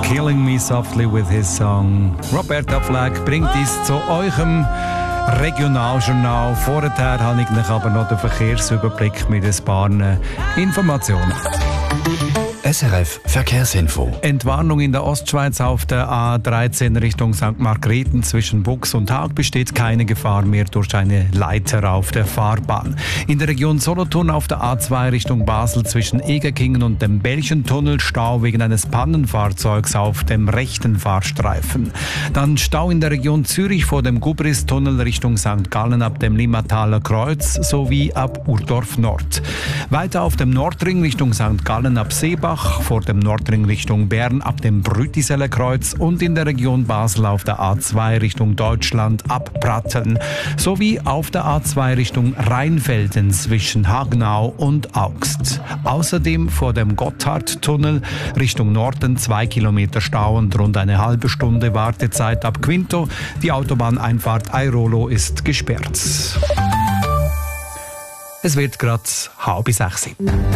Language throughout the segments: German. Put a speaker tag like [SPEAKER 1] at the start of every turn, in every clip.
[SPEAKER 1] Killing Me Softly with his song. Roberta Flack bringt uns zu eurem Regionaljournal. Vorher habe ich euch aber noch den Verkehrsüberblick mit ein paar Informationen.
[SPEAKER 2] SRF Verkehrsinfo.
[SPEAKER 1] Entwarnung in der Ostschweiz auf der A13 Richtung St. Margrethen zwischen Bux und Haag besteht keine Gefahr mehr durch eine Leiter auf der Fahrbahn. In der Region Solothurn auf der A2 Richtung Basel zwischen Egerkingen und dem Belchentunnel Stau wegen eines Pannenfahrzeugs auf dem rechten Fahrstreifen. Dann Stau in der Region Zürich vor dem Gubristunnel Richtung St. Gallen ab dem Limmataler Kreuz sowie ab Urdorf Nord. Weiter auf dem Nordring Richtung St. Gallen ab Seebach, vor dem Nordring Richtung Bern ab dem Brütiseler Kreuz und in der Region Basel auf der A2 Richtung Deutschland ab Pratteln sowie auf der A2 Richtung Rheinfelden zwischen Hagenau und Augst. Außerdem vor dem Gotthardtunnel Richtung Norden 2 Kilometer Stau und rund eine halbe Stunde Wartezeit ab Quinto. Die Autobahneinfahrt Airolo ist gesperrt. Es wird gerade 5:30.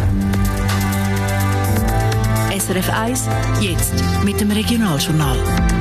[SPEAKER 3] SRF 1, jetzt mit dem Regionaljournal.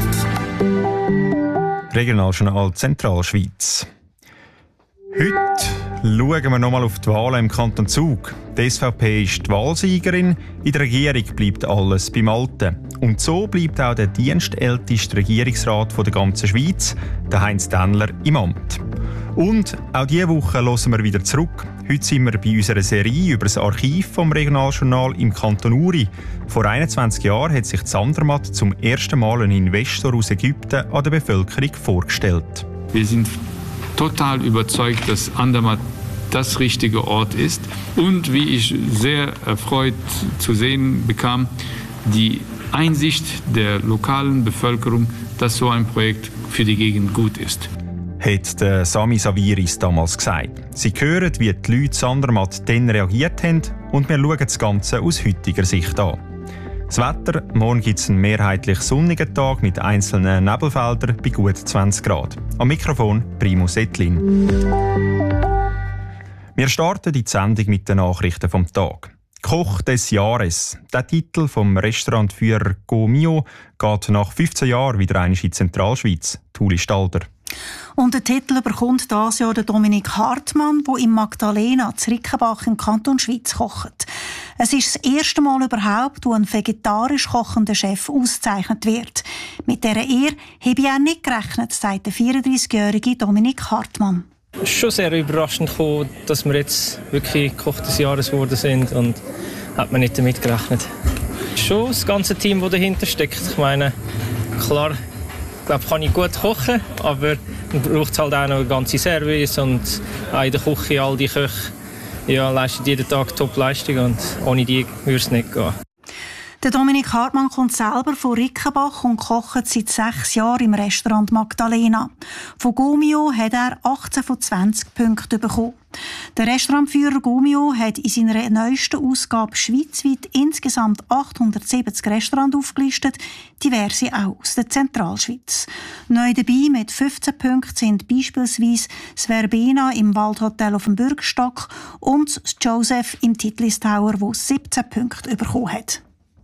[SPEAKER 4] Regionaljournal Zentralschweiz. Heute schauen wir nochmal auf die Wahlen im Kanton Zug. Die SVP ist die Wahlsiegerin, in der Regierung bleibt alles beim Alten. Und so bleibt auch der dienstälteste Regierungsrat der ganzen Schweiz, der Heinz Dännler, im Amt. Und auch diese Woche hören wir wieder zurück. Heute sind wir bei unserer Serie über das Archiv vom Regionaljournal im Kanton Uri. Vor 21 Jahren hat sich Sandermatt zum ersten Mal ein Investor aus Ägypten an der Bevölkerung vorgestellt.
[SPEAKER 5] Wir sind total überzeugt, dass Andermatt das richtige Ort ist. Und wie ich sehr erfreut zu sehen bekam, die Einsicht der lokalen Bevölkerung, dass so ein Projekt für die Gegend gut ist.
[SPEAKER 4] Hat der Sami Saviris damals gesagt. Sie hören, wie die Leute Sandermatt dann reagiert haben und wir schauen das Ganze aus heutiger Sicht an. Das Wetter: morgen gibt es einen mehrheitlich sonnigen Tag mit einzelnen Nebelfeldern bei gut 20 Grad. Am Mikrofon Primus Ettlin. Wir starten die Sendung mit den Nachrichten vom Tag. Koch des Jahres. Der Titel vom Restaurantführer Go Mio geht nach 15 Jahren wieder einmal in die Zentralschweiz. Tuli Stalder.
[SPEAKER 6] Und den Titel bekommt dieses Jahr der Dominik Hartmann, der im Magdalena zu Rickenbach im Kanton Schweiz kocht. Es ist das erste Mal überhaupt, wo ein vegetarisch kochender Chef ausgezeichnet wird. Mit dieser Ehre habe ich auch nicht gerechnet, sagt der 34-jährige Dominik Hartmann.
[SPEAKER 7] Es ist schon sehr überraschend gekommen, dass wir jetzt wirklich Koch des Jahres geworden sind und hat man nicht damit gerechnet. Schon das ganze Team, das dahinter steckt. Ich meine, klar, ich glaube, kann ich gut kochen, aber man braucht halt auch noch einen ganzen Service und auch in der Küche all die Köche leisten jeden Tag Top-Leistung und ohne die würde es nicht gehen.
[SPEAKER 6] Der Dominik Hartmann kommt selber von Rickenbach und kocht seit 6 Jahren im Restaurant Magdalena. Von Gomio hat er 18 von 20 Punkten bekommen. Der Restaurantführer Gomio hat in seiner neuesten Ausgabe schweizweit insgesamt 870 Restaurants aufgelistet, diverse auch aus der Zentralschweiz. Neu dabei mit 15 Punkten sind beispielsweise das Verbena im Waldhotel auf dem Bürgstock und das Joseph im Titlis Tower, wo 17 Punkte bekommen hat.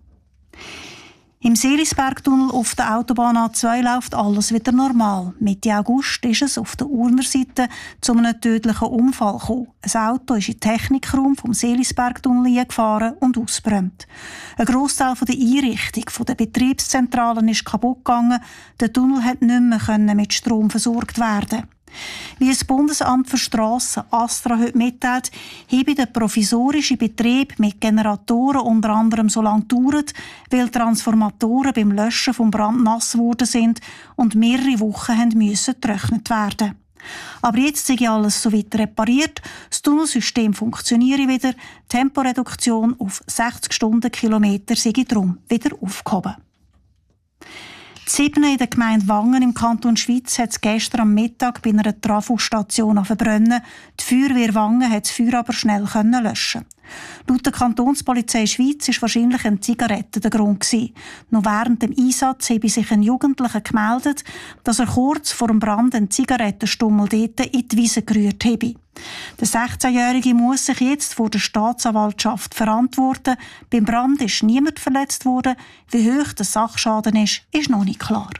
[SPEAKER 6] Im Seelisbergtunnel auf der Autobahn A2 läuft alles wieder normal. Mitte August ist es auf der Urner Seite zu einem tödlichen Unfall gekommen. Ein Auto ist in den Technikraum vom Seelisbergtunnel gefahren und ausgebrannt. Ein Grossteil der Einrichtung der Betriebszentralen ist kaputt gegangen. Der Tunnel konnte nicht mehr mit Strom versorgt werden. Wie das Bundesamt für Strassen Astra heute mitteilt, habe der provisorische Betrieb mit Generatoren unter anderem so lange gedauert, weil Transformatoren beim Löschen vom Brand nass geworden sind und mehrere Wochen müssen getrocknet werden. Aber jetzt ist alles soweit repariert, das Tunnelsystem funktioniert wieder, Temporeduktion auf 60 Stundenkilometer sei darum wieder aufgehoben. Die 7 in der Gemeinde Wangen im Kanton Schweiz hat es gestern am Mittag bei einer Trafostation verbrennen. Die Feuerwehr Wangen hat das Feuer aber schnell löschen. Laut der Kantonspolizei Schweiz war wahrscheinlich eine Zigarette der Grund gewesen. Noch während dem Einsatz habe sich ein Jugendlicher gemeldet, dass er kurz vor dem Brand einen Zigarettenstummel dort in die Wiese gerührt habe. Der 16-Jährige muss sich jetzt vor der Staatsanwaltschaft verantworten. Beim Brand ist niemand verletzt worden. Wie hoch der Sachschaden ist noch nicht klar.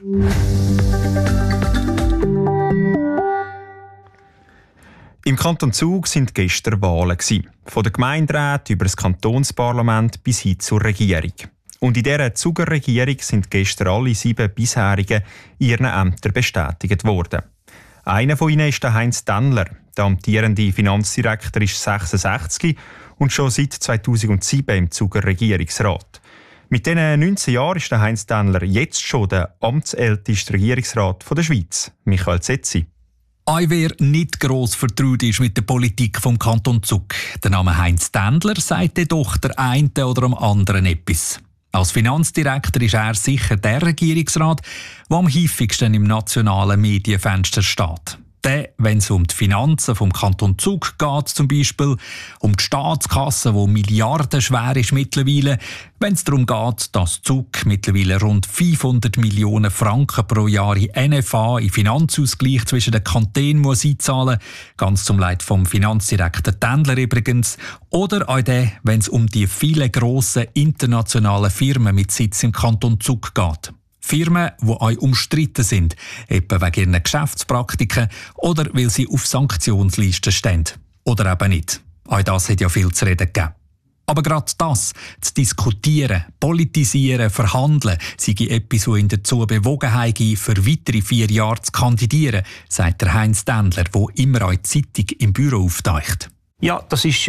[SPEAKER 4] Im Kanton Zug sind gestern Wahlen. Von der Gemeinderat über das Kantonsparlament bis hin zur Regierung. Und in dieser Zuger Regierung sind gestern alle 7 bisherigen ihren Ämtern bestätigt worden. Einer von ihnen ist der Heinz Tannler. Der amtierende Finanzdirektor ist 66 und schon seit 2007 im Zuger Regierungsrat. Mit diesen 19 Jahren ist der Heinz Tannler jetzt schon der amtsälteste Regierungsrat der Schweiz. Michael Zetzi.
[SPEAKER 8] Wer nicht gross vertraut ist mit der Politik vom Kanton Zug. Der Name Heinz Tannler sagt doch der einen oder am anderen etwas. Als Finanzdirektor ist er sicher der Regierungsrat, der am häufigsten im nationalen Medienfenster steht. Der, wenn es um die Finanzen vom Kanton Zug geht, zum Beispiel, um die Staatskasse, die milliardenschwer ist mittlerweile, wenn es darum geht, dass Zug mittlerweile rund 500 Millionen Franken pro Jahr in NFA, in Finanzausgleich zwischen den Kantonen muss einzahlen, ganz zum Leid vom Finanzdirektor Tendler übrigens, oder auch der, wenn es um die vielen grossen internationalen Firmen mit Sitz im Kanton Zug geht. Firmen, die auch umstritten sind, etwa wegen ihren Geschäftspraktiken oder weil sie auf Sanktionslisten stehen. Oder eben nicht. Auch das hat ja viel zu reden gegeben. Aber gerade das, zu diskutieren, politisieren, verhandeln, sei etwas, das ihn dazu bewogen hat, für weitere 4 Jahre zu kandidieren, sagt der Heinz Tannler, der immer auch die Zeitung im Büro auftaucht.
[SPEAKER 9] Ja, das ist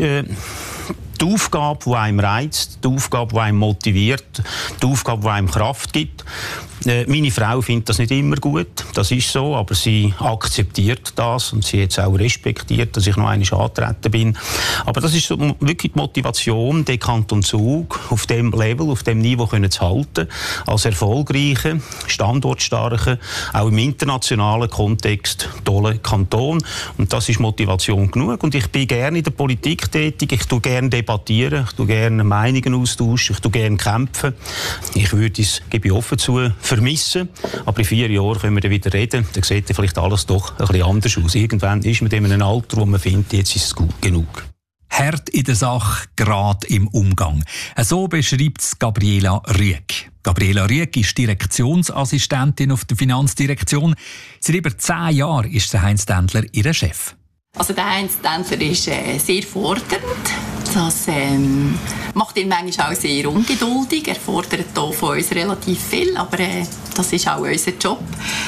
[SPEAKER 9] die Aufgabe, die einem reizt, die Aufgabe, die einem motiviert, die Aufgabe, die einem Kraft gibt. Meine Frau findet das nicht immer gut, das ist so, aber sie akzeptiert das und sie hat es auch respektiert, dass ich noch einmal angetreten bin. Aber das ist so wirklich die Motivation, den Kanton Zug auf dem Level, auf dem Niveau zu halten, als erfolgreichen, standortstarken, auch im internationalen Kontext tollen Kanton. Und das ist Motivation genug. Und ich bin gerne in der Politik tätig, ich tue gerne debattieren, ich tue gerne Meinungen austauschen, ich tue gerne kämpfen. Ich würde es, gebe ich offen zu, vermissen. Aber in 4 Jahren können wir dann wieder reden. Dann sieht vielleicht alles doch ein bisschen anders aus. Irgendwann ist man in einem Alter, wo man findet, jetzt ist es gut genug.
[SPEAKER 8] Hart in der Sache, gerade im Umgang. So beschreibt es Gabriela Rüegg. Gabriela Rüegg ist Direktionsassistentin auf der Finanzdirektion. Seit über 10 Jahren ist der Heinz Tannler ihr Chef.
[SPEAKER 10] Also der Heinz Tannler ist sehr fordernd. Das macht ihn manchmal auch sehr ungeduldig. Er fordert hier von uns relativ viel, aber das ist auch unser Job.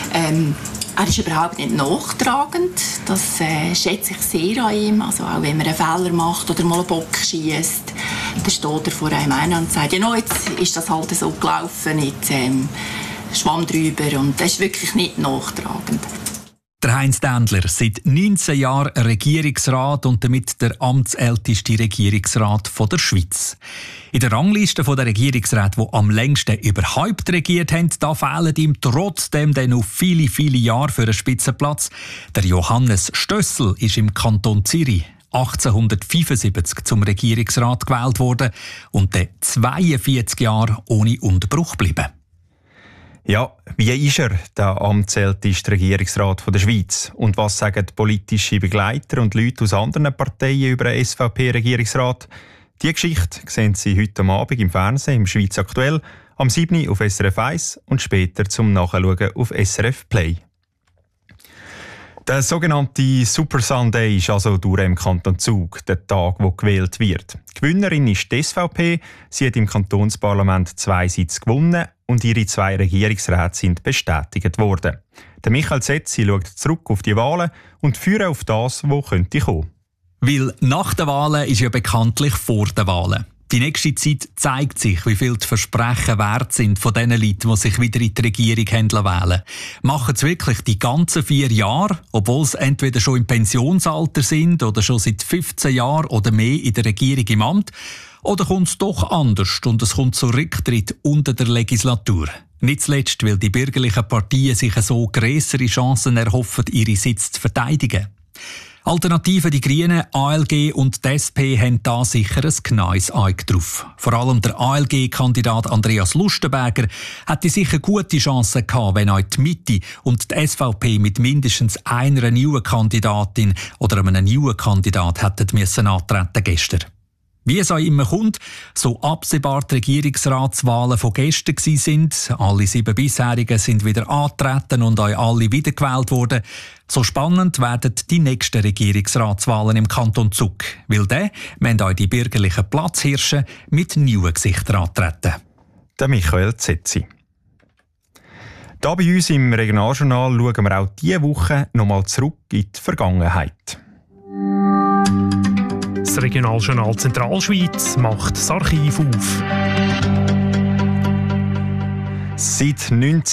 [SPEAKER 10] Er ist überhaupt nicht nachtragend. Das schätze ich sehr an ihm. Also auch wenn man einen Fehler macht oder mal einen Bock schiesst, dann steht er vor einem ein und sagt, ja, no, jetzt ist das halt so gelaufen, jetzt schwamm drüber. Und das ist wirklich nicht nachtragend.
[SPEAKER 8] Der Heinz Tannler, seit 19 Jahren Regierungsrat und damit der amtsälteste Regierungsrat der Schweiz. In der Rangliste der Regierungsräte, die am längsten überhaupt regiert haben, da fehlen ihm trotzdem noch viele, viele Jahre für einen Spitzenplatz. Der Johannes Stössel ist im Kanton Zürich 1875 zum Regierungsrat gewählt worden und dann 42 Jahre ohne Unterbruch geblieben.
[SPEAKER 4] Ja, wie ist er, der amtsälteste Regierungsrat der Schweiz? Und was sagen politische Begleiter und Leute aus anderen Parteien über den SVP-Regierungsrat? Diese Geschichte sehen Sie heute Abend im Fernsehen, im Schweiz aktuell, am 7. auf SRF 1 und später zum Nachschauen auf SRF Play. Der sogenannte Super Sunday ist also durch im Kanton Zug, der Tag, wo gewählt wird. Die Gewinnerin ist die SVP. Sie hat im Kantonsparlament 2 Sitze gewonnen und ihre 2 Regierungsräte sind bestätigt worden. Der Michael Zetzi schaut zurück auf die Wahlen und führt auf das, was könnte kommen.
[SPEAKER 8] Weil nach den Wahlen ist ja bekanntlich vor den Wahlen. Die nächste Zeit zeigt sich, wie viel die Versprechen wert sind von den Leuten, die sich wieder in die Regierung wählen. Machen sie wirklich die ganzen 4 Jahre, obwohl sie entweder schon im Pensionsalter sind oder schon seit 15 Jahren oder mehr in der Regierung im Amt? Oder kommt es doch anders und es kommt zu Rücktritt unter der Legislatur? Nicht zuletzt, weil die bürgerlichen Parteien sich so grössere Chancen erhoffen, ihre Sitze zu verteidigen. Alternative die Grünen, ALG und die SP haben da sicher ein genaues Auge drauf. Vor allem der ALG-Kandidat Andreas Lustenberger hätte sicher gute Chancen gehabt, wenn auch die Mitte und die SVP mit mindestens einer neuen Kandidatin oder einem neuen Kandidat hätten müssen antreten gestern. Wie es auch immer kommt, so absehbar die Regierungsratswahlen von gestern sind, alle 7 bisherigen sind wieder angetreten und auch alle wiedergewählt worden, so spannend werden die nächsten Regierungsratswahlen im Kanton Zug, weil dann müssen auch die bürgerlichen Platzhirsche mit neuen Gesichtern antreten.
[SPEAKER 4] Der Michael Zetzi. Da bei uns im Regionaljournal schauen wir auch diese Woche nochmal zurück in die Vergangenheit.
[SPEAKER 11] Das Regionaljournal Zentralschweiz macht das Archiv auf.
[SPEAKER 4] Seit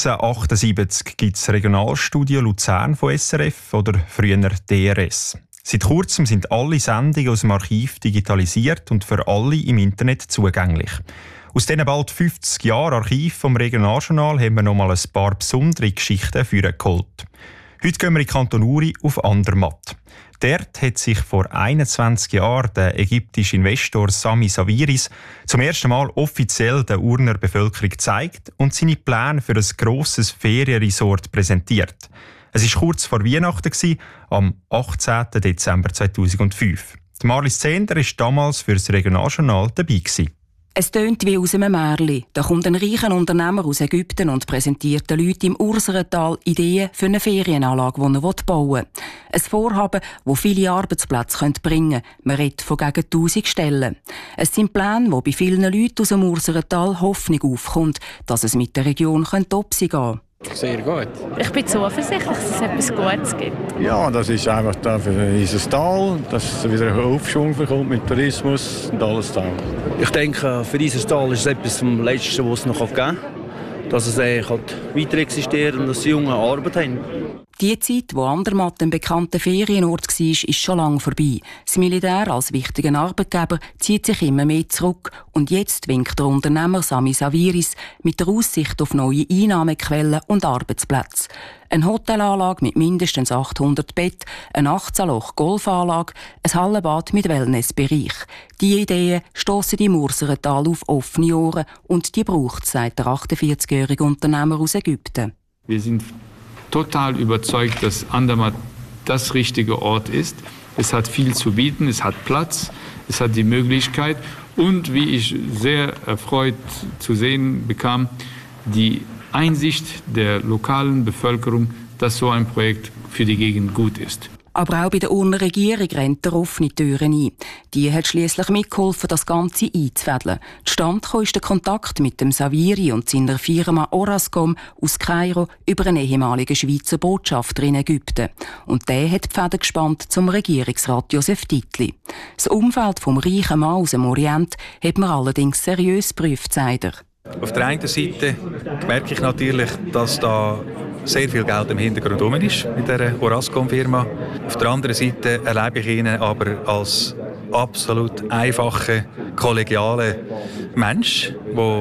[SPEAKER 4] 1978 gibt es Regionalstudio Luzern von SRF oder früher DRS. Seit kurzem sind alle Sendungen aus dem Archiv digitalisiert und für alle im Internet zugänglich. Aus diesen bald 50 Jahren Archiv vom Regionaljournal haben wir noch mal ein paar besondere Geschichten vorgeholt. Heute gehen wir in Kanton Uri auf Andermatt. Dort hat sich vor 21 Jahren der ägyptische Investor Sami Sawiris zum ersten Mal offiziell der Urner Bevölkerung gezeigt und seine Pläne für ein grosses Ferienresort präsentiert. Es war kurz vor Weihnachten, am 18. Dezember 2005. Marlies Zehnder war damals für das Regionaljournal dabei.
[SPEAKER 12] Es tönt wie aus einem Märchen. Da kommt ein reicher Unternehmer aus Ägypten und präsentiert den Leuten im Urserental Ideen für eine Ferienanlage, die er bauen will. Ein Vorhaben, das viele Arbeitsplätze bringen könnte. Man redet von gegen 1000 Stellen. Es sind Pläne, wo bei vielen Leuten aus dem Urserental Hoffnung aufkommt, dass es mit der Region Topsi gehen könnte.
[SPEAKER 13] Sehr gut. Ich bin zuversichtlich, dass es etwas Gutes gibt.
[SPEAKER 14] Ja, das ist einfach da für unser Tal, dass es wieder einen Aufschwung bekommt mit Tourismus und alles da.
[SPEAKER 15] Ich denke, für unser Tal ist es etwas vom Letzten, was es noch geben kann. Dass es weiter existiert und dass die Jungen Arbeit haben.
[SPEAKER 12] Die Zeit, wo Andermatt ein bekannter Ferienort war, ist schon lange vorbei. Das Militär als wichtiger Arbeitgeber zieht sich immer mehr zurück. Und jetzt winkt der Unternehmer Sami Sawiris mit der Aussicht auf neue Einnahmequellen und Arbeitsplätze. Eine Hotelanlage mit mindestens 800 Betten, eine 18-Loch-Golfanlage, ein Hallenbad mit Wellnessbereich. Die Ideen stossen im Urserental auf offene Ohren und die braucht es, sagt der 48-jährige Unternehmer aus Ägypten.
[SPEAKER 5] Wir sind total überzeugt, dass Andermatt das richtige Ort ist. Es hat viel zu bieten, es hat Platz, es hat die Möglichkeit und, wie ich sehr erfreut zu sehen bekam, die Einsicht der lokalen Bevölkerung, dass so ein Projekt für die Gegend gut ist.
[SPEAKER 12] Aber auch bei der Urner Regierung rennt er offene Türen ein. Die hat schliesslich mitgeholfen, das Ganze einzufädeln. Zustande kam ist der Kontakt mit dem Saviri und seiner Firma Orascom aus Kairo über einen ehemaligen Schweizer Botschafter in Ägypten. Und der hat die Fäden gespannt zum Regierungsrat Josef Titli. Das Umfeld vom reichen Mann aus dem Orient hat man allerdings seriös geprüft, sagt er.
[SPEAKER 16] Auf der einen Seite merke ich natürlich, dass da sehr viel Geld im Hintergrund rum ist mit dieser Orascom-Firma. Auf der anderen Seite erlebe ich ihn aber als absolut einfachen, kollegialen Mensch,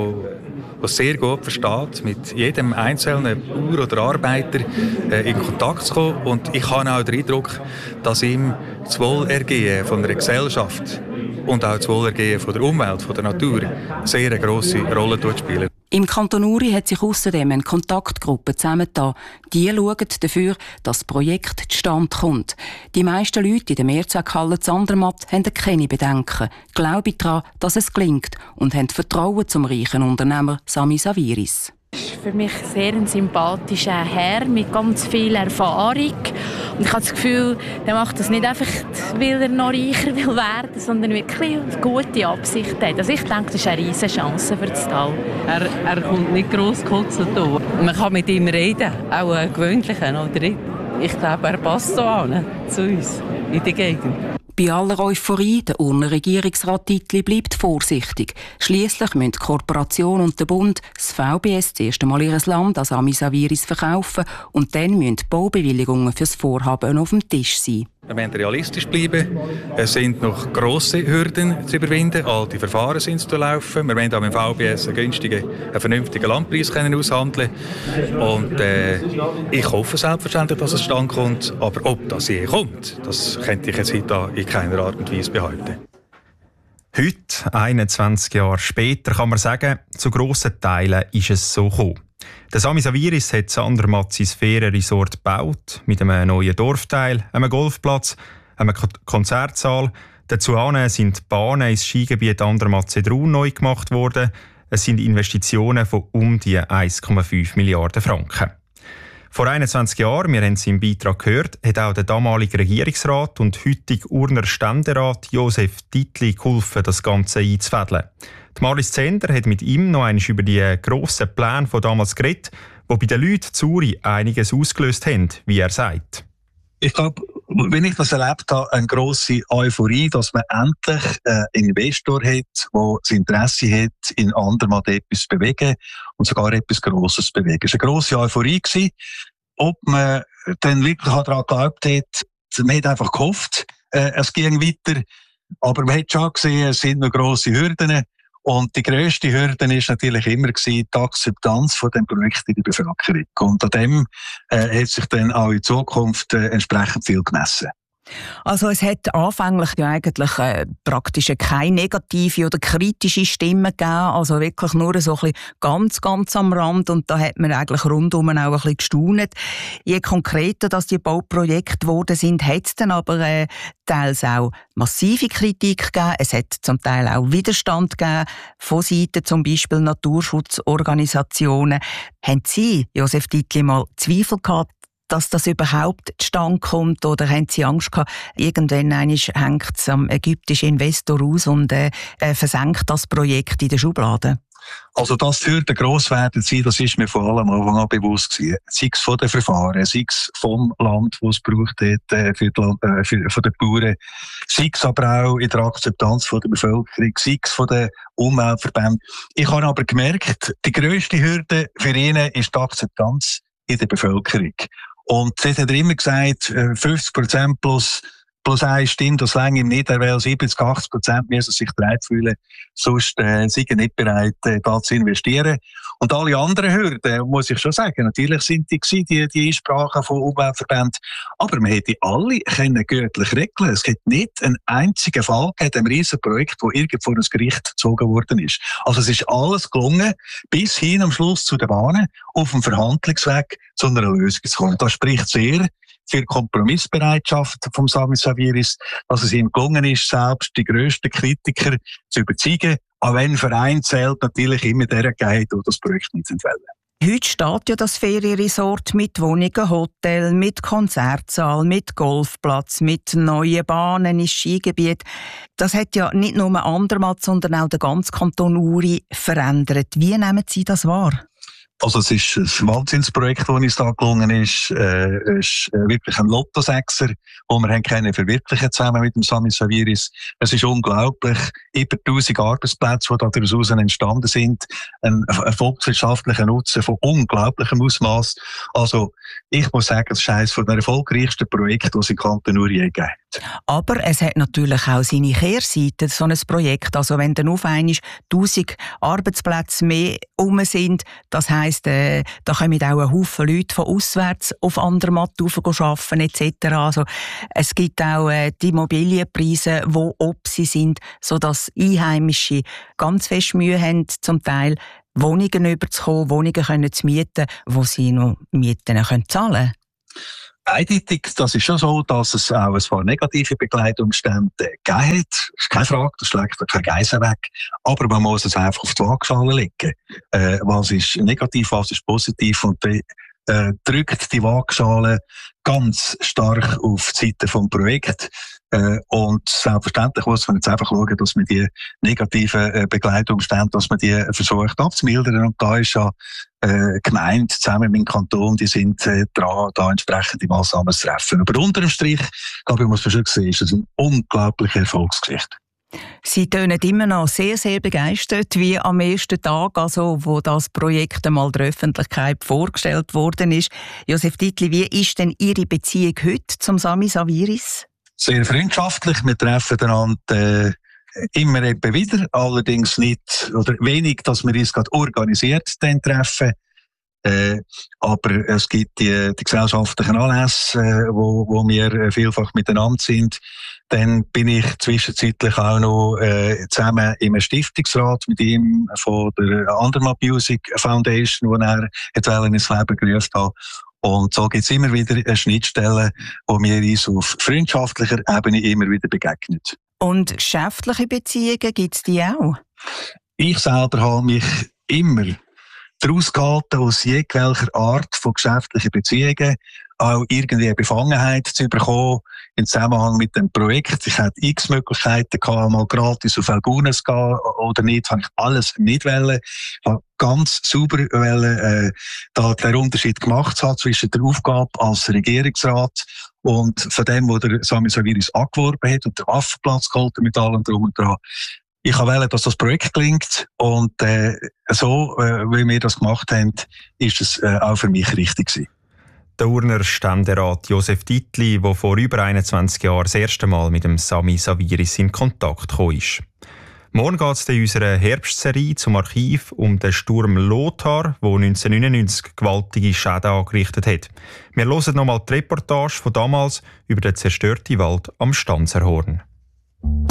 [SPEAKER 16] der sehr gut versteht, mit jedem einzelnen Bauer oder Arbeiter in Kontakt zu kommen. Und ich habe auch den Eindruck, dass ihm das Wohlergehen von einer Gesellschaft und auch das Wohlergehen von der Umwelt, von der Natur, sehr eine grosse Rolle spielen.
[SPEAKER 12] Im Kanton Uri hat sich außerdem eine Kontaktgruppe zusammengetan. Die schauen dafür, dass das Projekt zustande kommt. Die meisten Leute in der Mehrzweckhalle Andermatt haben keine Bedenken, glauben daran, dass es gelingt und haben Vertrauen zum reichen Unternehmer Sami Sawiris.
[SPEAKER 13] Er ist für mich sehr ein sympathischer Herr mit ganz viel Erfahrung. Und ich habe das Gefühl, er macht das nicht einfach, weil er noch reicher will werden, sondern wirklich eine gute Absicht hat. Also ich denke, das ist eine riesige Chance für das Tal.
[SPEAKER 17] Er kommt nicht gross gekotzelt an. Man kann mit ihm reden, auch einen gewöhnlichen, oder nicht? Ich glaube, er passt so an zu uns in die Gegend.
[SPEAKER 12] Bei aller Euphorie, der Urner Regierungsrat Dietli bleibt vorsichtig. Schliesslich müssen die Korporation und der Bund, das VBS, das erste Mal ihr Land an Sami Saviris verkaufen und dann müssen die Baubewilligungen für das Vorhaben auf dem Tisch sein.
[SPEAKER 16] Wir müssen realistisch bleiben. Es sind noch grosse Hürden zu überwinden. Alte Verfahren sind zu laufen. Wir wollen auch mit dem VBS einen vernünftigen Landpreis aushandeln. Und ich hoffe selbstverständlich, dass es zustande kommt. Aber ob das je kommt, das könnte ich jetzt heute in keiner Art und Weise behaupten.
[SPEAKER 4] Heute, 21 Jahre später, kann man sagen, zu grossen Teilen ist es so gekommen. Der Sami Saviris hat Andermatt sein Ferienresort gebaut, mit einem neuen Dorfteil, einem Golfplatz, einem Konzertsaal. Dazu sind die Bahnen ins Skigebiet Andermatt-Sedrun neu gemacht worden. Es sind Investitionen von die 1,5 Milliarden Franken. Vor 21 Jahren, wir haben es im Beitrag gehört, hat auch der damalige Regierungsrat und heutige Urner Ständerat Josef Dietli geholfen, das Ganze einzufädeln. Die Marlies Zender hat mit ihm noch einmal über die grossen Pläne von damals geredet, die bei den Leuten Zürich einiges ausgelöst haben, wie er sagt.
[SPEAKER 18] Ich glaube, wenn ich das erlebt habe, eine grosse Euphorie, dass man endlich einen Investor hat, der das Interesse hat, in Andermatt etwas zu bewegen und sogar etwas Grosses zu bewegen. Es war eine grosse Euphorie. Ob man dann wirklich daran geglaubt hat, man hat einfach gehofft, es ging weiter. Aber man hat schon gesehen, es sind noch grosse Hürden. Und die grösste Hürde war natürlich immer die Akzeptanz von dem Projekt in der Bevölkerung. Und an dem hat sich dann auch in Zukunft entsprechend viel gemessen.
[SPEAKER 19] Also es hat anfänglich ja eigentlich praktisch keine negative oder kritische Stimme gegeben, also wirklich nur so ein bisschen ganz am Rand, und da hat man eigentlich rundum auch ein bisschen gestaunt. Je konkreter dass die Bauprojekte geworden sind, hat es dann aber teils auch massive Kritik gegeben. Es hat zum Teil auch Widerstand gegeben von Seiten zum Beispiel Naturschutzorganisationen. Haben Sie, Josef Dietli, mal Zweifel gehabt, dass das überhaupt zustande kommt, oder haben Sie Angst gehabt, irgendwann hängt es am ägyptischen Investor aus und versenkt das Projekt in der Schublade?
[SPEAKER 18] Also das für den Grosswerden sein, das ist mir vor allem am Anfang an bewusst gewesen. Sei es von den Verfahren, sei es vom Land, das es braucht hat, von den Bauern, sei es aber auch in der Akzeptanz von der Bevölkerung, sei es von den Umweltverbänden. Ich habe aber gemerkt, die grösste Hürde für ihn ist die Akzeptanz in der Bevölkerung. Und das hat er immer gesagt, 50% plus eine Stimme, das reicht ihm nicht. Er will 70-80% müssen sich bereit fühlen, sonst sind er nicht bereit, da zu investieren. Und alle anderen Hürden, muss ich schon sagen, natürlich sind die Einsprachen von Umweltverbänden, aber man hätte alle gürtlich regeln. Es gibt nicht einen einzigen Fall in diesem riesen Projekt, wo irgendwo vor ein Gericht gezogen worden ist. Also es ist alles gelungen, bis hin am Schluss zu den Bahnen, auf dem Verhandlungsweg zu einer Lösung zu kommen. Das spricht sehr für die Kompromissbereitschaft von Sami Saviris, dass es ihm gelungen ist, selbst die grössten Kritiker zu überzeugen, auch wenn vereinzelt natürlich immer der geht, der das Projekt nicht entwählen.
[SPEAKER 19] Heute steht ja das Ferienresort mit Wohnungen, Hotel, mit Konzertsaal, mit Golfplatz, mit neuen Bahnen ins Skigebiet. Das hat ja nicht nur Andermatt, sondern auch den ganzen Kanton Uri verändert. Wie nehmen Sie das wahr?
[SPEAKER 18] Also es ist ein Wahnsinnsprojekt, das uns da gelungen ist. Es ist wirklich ein Lottosechser, den wir haben verwirklichen zusammen mit dem Sami Saviris. Es ist unglaublich. Über 1000 Arbeitsplätze, die daraus entstanden sind. Ein volkswirtschaftlicher Nutzen von unglaublichem Ausmaß. Also ich muss sagen, es ist eines der erfolgreichsten Projekte, die es im Kanton Uri gegeben hat.
[SPEAKER 19] Aber es hat natürlich auch seine Kehrseite, so ein Projekt. Also wenn dann auf einmal 1000 Arbeitsplätze mehr sind, das heisst, da kommen auch ein Haufen Leute von auswärts auf Andermatt arbeiten etc. Also es gibt auch die Immobilienpreise, die ob sie sind, sodass Einheimische ganz fest Mühe haben, zum Teil Wohnungen überzukommen, Wohnungen zu mieten, wo sie noch Mieten zahlen können.
[SPEAKER 18] Eindeutig, das ist schon so, dass es auch ein paar negative Begleitumstände gegeben hat. Das ist keine Frage, das schlägt kein Geissen weg. Aber man muss es einfach auf die Waagschale legen. Was ist negativ, was ist positiv? Und drückt die Waagschale ganz stark auf die Seite des Projekts. Und selbstverständlich muss man jetzt einfach schauen, dass man die negativen Begleitumstände, dass man die versucht abzumildern. Und da ist ja Gemeinde zusammen mit dem Kanton, die sind dran, da entsprechende Massnahmen zu treffen. Aber unter dem Strich, glaube ich, muss man schon sehen, ist das eine unglaubliche Erfolgsgeschichte.
[SPEAKER 19] Sie tönen immer noch sehr, sehr begeistert, wie am ersten Tag, also wo das Projekt einmal der Öffentlichkeit vorgestellt worden ist. Josef Dietli, wie ist denn Ihre Beziehung heute zum Sami Saviris?
[SPEAKER 18] Sehr freundschaftlich. Wir treffen einander immer eben wieder, allerdings nicht oder wenig, dass wir uns gerade organisiert treffen. Aber es gibt die gesellschaftlichen Anlässe, wo wir vielfach miteinander sind. Dann bin ich zwischenzeitlich auch noch zusammen im Stiftungsrat mit ihm von der Andermatt Music Foundation, die er ins Leben gerufen hat. Und so gibt es immer wieder Schnittstellen, wo wir uns auf freundschaftlicher Ebene immer wieder begegnen.
[SPEAKER 19] Und geschäftliche Beziehungen gibt es die auch?
[SPEAKER 18] Ich selber habe mich immer daraus gehalten, aus jeglicher Art von geschäftlichen Beziehungen auch irgendwie eine Befangenheit zu bekommen im Zusammenhang mit dem Projekt. Ich hatte x Möglichkeiten gehabt, mal gratis auf Elgunes zu gehen oder nicht, habe ich alles nicht wollen. Ich habe ganz sauber da den Unterschied gemacht haben zwischen der Aufgabe als Regierungsrat und von dem, wo der Sami Saviris angeworben hat und den Waffenplatz geholt mit allem drum und dran. Ich wollte, dass das Projekt gelingt und so, wie wir das gemacht haben, ist es auch für mich richtig gewesen.
[SPEAKER 4] Der Urner Ständerat Josef Dietli, der vor über 21 Jahren das erste Mal mit dem Sami Saviris in Kontakt gekommen ist. Morgen geht es in unserer Herbstserie zum Archiv um den Sturm Lothar, der 1999 gewaltige Schäden angerichtet hat. Wir hören nochmal die Reportage von damals über den zerstörten Wald am Stanzerhorn.